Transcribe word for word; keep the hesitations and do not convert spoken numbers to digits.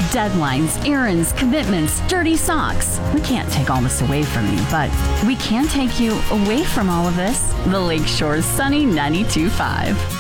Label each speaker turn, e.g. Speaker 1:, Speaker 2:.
Speaker 1: deadlines, errands, commitments, dirty socks. We can't take all this away from you, but we can take you away from all of this. The Lakeshore's Sunny ninety-two point five.